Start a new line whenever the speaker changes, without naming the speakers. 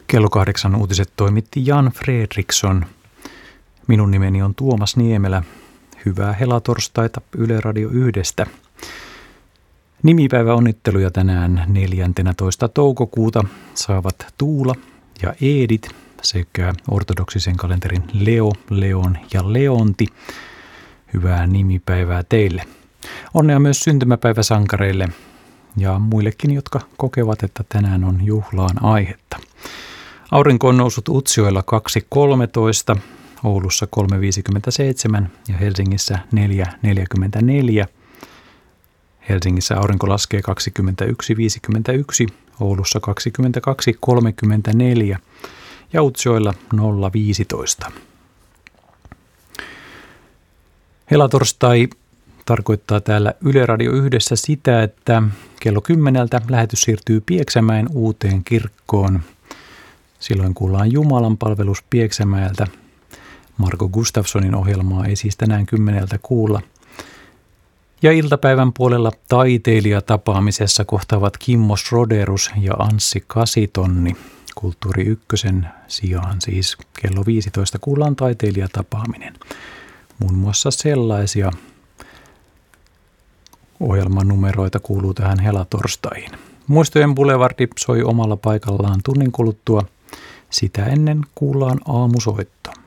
Kello 8 uutiset toimitti Jan Fredriksson. Minun nimeni on Tuomas Niemelä. Hyvää helatorstaita Yle Radio 1:stä. Nimipäiväonnitteluja tänään 14. toukokuuta saavat Tuula ja Eedit sekä ortodoksisen kalenterin Leo, Leon ja Leonti. Hyvää nimipäivää teille. Onnea myös syntymäpäiväsankareille ja muillekin, jotka kokevat, että tänään on juhlaan aihetta. Aurinko on noussut Utsjoella 2.13, Oulussa 3.57 ja Helsingissä 4.44. Helsingissä aurinko laskee 21.51, Oulussa 22.34 ja Utsjoella 0.15. Helatorstai tarkoittaa täällä Yle Radio 1:ssä sitä, että kello 10 lähetys siirtyy Pieksämäen uuteen kirkkoon. Silloin kuullaan Jumalanpalvelus Pieksämäeltä. Marko Gustafssonin ohjelmaa ei siis tänään 10 kuulla. Ja iltapäivän puolella taiteilijatapaamisessa kohtaavat Kimmo Sroderus ja Anssi Kasitonni. Kulttuuri Ykkösen sijaan siis kello 15 kuullaan taiteilijatapaaminen. Muun muassa sellaisia ohjelmanumeroita kuuluu tähän helatorstaihin. Muistojen Boulevardi soi omalla paikallaan tunnin kuluttua. Sitä ennen kuullaan aamusoitto.